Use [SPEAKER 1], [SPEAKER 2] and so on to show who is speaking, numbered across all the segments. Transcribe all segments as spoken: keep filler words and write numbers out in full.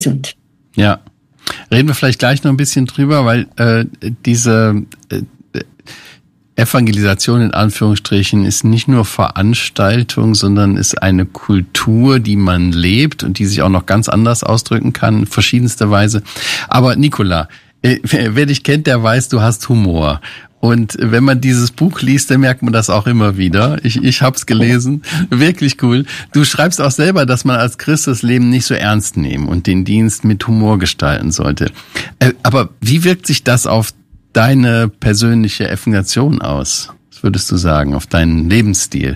[SPEAKER 1] gesund.
[SPEAKER 2] Ja, reden wir vielleicht gleich noch ein bisschen drüber, weil äh, diese äh, Evangelisation in Anführungsstrichen ist nicht nur Veranstaltung, sondern ist eine Kultur, die man lebt und die sich auch noch ganz anders ausdrücken kann, in verschiedenster Weise. Aber Nicola, äh, wer dich kennt, der weiß, du hast Humor. Und wenn man dieses Buch liest, dann merkt man das auch immer wieder. Ich, ich hab's gelesen. Wirklich cool. Du schreibst auch selber, dass man als Christ das Leben nicht so ernst nehmen und den Dienst mit Humor gestalten sollte. Aber wie wirkt sich das auf deine persönliche Evangelisation aus? Was würdest du sagen, auf deinen Lebensstil?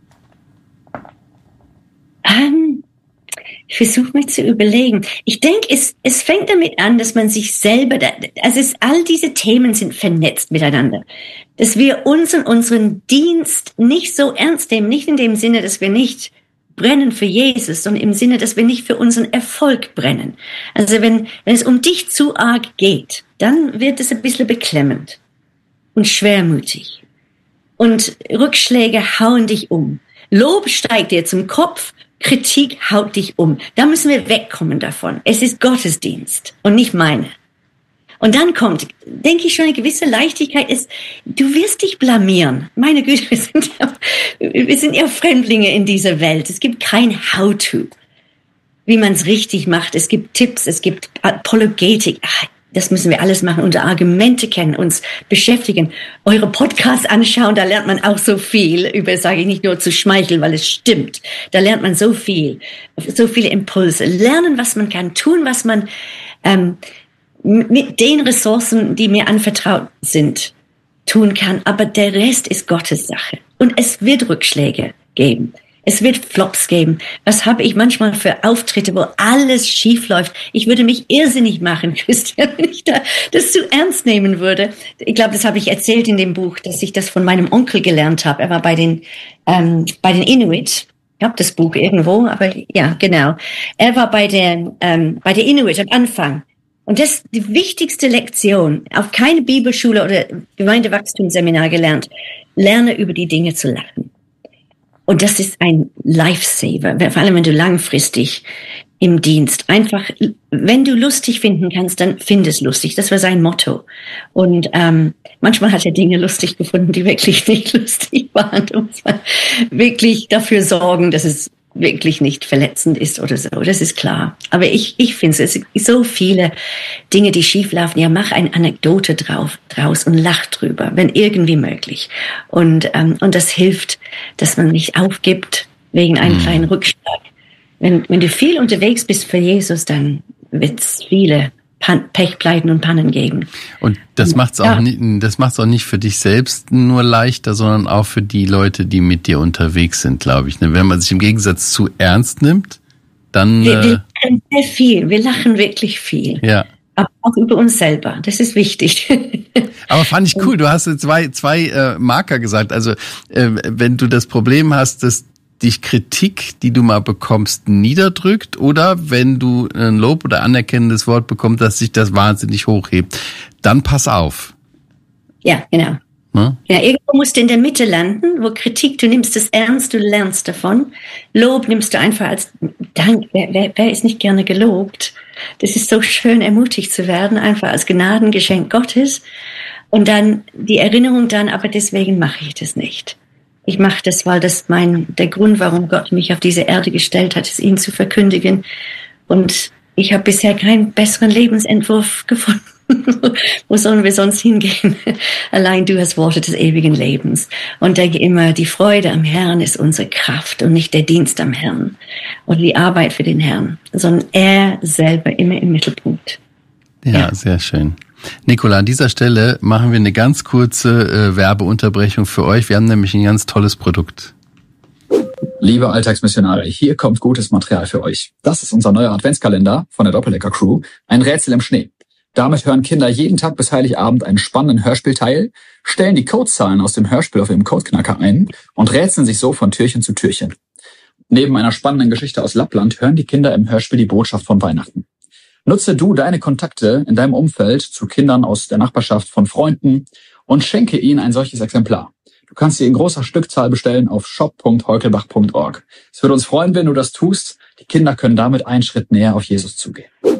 [SPEAKER 1] Um. Ich versuche mir zu überlegen. Ich denke, es, es fängt damit an, dass man sich selber, also es, all diese Themen sind vernetzt miteinander. Dass wir uns und unseren Dienst nicht so ernst nehmen, nicht in dem Sinne, dass wir nicht brennen für Jesus, sondern im Sinne, dass wir nicht für unseren Erfolg brennen. Also wenn, wenn es um dich zu arg geht, dann wird es ein bisschen beklemmend und schwermütig. Und Rückschläge hauen dich um. Lob steigt dir zum Kopf, Kritik haut dich um. Da müssen wir wegkommen davon. Es ist Gottesdienst und nicht meine. Und dann kommt, denke ich, schon eine gewisse Leichtigkeit ist, du wirst dich blamieren. Meine Güte, wir sind ja, wir sind ja Fremdlinge in dieser Welt. Es gibt kein How-to, wie man es richtig macht. Es gibt Tipps, es gibt Apologetik. Ach, das müssen wir alles machen, unsere Argumente kennen, uns beschäftigen, eure Podcasts anschauen, da lernt man auch so viel, über, sage ich nicht nur zu schmeicheln, weil es stimmt, da lernt man so viel, so viele Impulse, lernen, was man kann, tun, was man ähm, mit den Ressourcen, die mir anvertraut sind, tun kann, aber der Rest ist Gottes Sache und es wird Rückschläge geben. Es wird Flops geben. Was habe ich manchmal für Auftritte, wo alles schief läuft? Ich würde mich irrsinnig machen, Christian, wenn ich da das zu ernst nehmen würde. Ich glaube, das habe ich erzählt in dem Buch, dass ich das von meinem Onkel gelernt habe. Er war bei den ähm, bei den Inuit. Ich habe das Buch irgendwo, aber ja, genau. Er war bei den ähm, bei der Inuit am Anfang. Und das ist die wichtigste Lektion. Auf keine Bibelschule oder Gemeindewachstumsseminar gelernt. Lerne über die Dinge zu lachen. Und das ist ein Lifesaver, vor allem wenn du langfristig im Dienst einfach, wenn du lustig finden kannst, dann find es lustig. Das war sein Motto. Und ähm, manchmal hat er Dinge lustig gefunden, die wirklich nicht lustig waren. Da muss man wirklich dafür sorgen, dass es wirklich nicht verletzend ist oder so. Das ist klar. Aber ich, ich finde es, es sind so viele Dinge, die schieflaufen. Ja, mach eine Anekdote drauf, draus und lach drüber, wenn irgendwie möglich. Und, ähm, und das hilft, dass man nicht aufgibt wegen einem mhm. kleinen Rückschlag. Wenn, wenn du viel unterwegs bist für Jesus, dann wird es viele Pan- Pechpleiten und Pannen geben.
[SPEAKER 2] Und das macht's auch ja. nicht, das macht's auch nicht für dich selbst nur leichter, sondern auch für die Leute, die mit dir unterwegs sind, glaube ich. Wenn man sich im Gegensatz zu ernst nimmt, dann
[SPEAKER 1] wir, wir lachen sehr viel, wir lachen wirklich viel.
[SPEAKER 2] Ja.
[SPEAKER 1] Aber auch über uns selber. Das ist wichtig.
[SPEAKER 2] Aber fand ich cool. Du hast zwei zwei äh, Marker gesagt. Also äh, wenn du das Problem hast, dass dich Kritik, die du mal bekommst, niederdrückt, oder wenn du ein Lob oder anerkennendes Wort bekommst, dass sich das wahnsinnig hochhebt, dann pass auf.
[SPEAKER 1] Ja, genau.
[SPEAKER 2] Hm?
[SPEAKER 1] Ja, irgendwo musst du in der Mitte landen, wo Kritik, du nimmst es ernst, du lernst davon. Lob nimmst du einfach als Dank. Wer, wer, wer ist nicht gerne gelobt? Das ist so schön, ermutigt zu werden, einfach als Gnadengeschenk Gottes. Und dann die Erinnerung dann, aber deswegen mache ich das nicht. Ich mache das, weil das mein der Grund, warum Gott mich auf diese Erde gestellt hat, ist, ihn zu verkündigen. Und ich habe bisher keinen besseren Lebensentwurf gefunden. Wo sollen wir sonst hingehen? Allein du hast Worte des ewigen Lebens. Und denke immer, die Freude am Herrn ist unsere Kraft und nicht der Dienst am Herrn und die Arbeit für den Herrn, sondern er selber immer im Mittelpunkt.
[SPEAKER 2] Ja, ja. Sehr schön. Nicola, an dieser Stelle machen wir eine ganz kurze äh, Werbeunterbrechung für euch. Wir haben nämlich ein ganz tolles Produkt.
[SPEAKER 3] Liebe Alltagsmissionare, hier kommt gutes Material für euch. Das ist unser neuer Adventskalender von der Doppeldecker-Crew. Ein Rätsel im Schnee. Damit hören Kinder jeden Tag bis Heiligabend einen spannenden Hörspielteil, stellen die Codezahlen aus dem Hörspiel auf ihrem Codeknacker ein und rätseln sich so von Türchen zu Türchen. Neben einer spannenden Geschichte aus Lappland hören die Kinder im Hörspiel die Botschaft von Weihnachten. Nutze du deine Kontakte in deinem Umfeld zu Kindern aus der Nachbarschaft, von Freunden und schenke ihnen ein solches Exemplar. Du kannst sie in großer Stückzahl bestellen auf shop punkt heukelbach punkt org. Es würde uns freuen, wenn du das tust. Die Kinder können damit einen Schritt näher auf Jesus zugehen.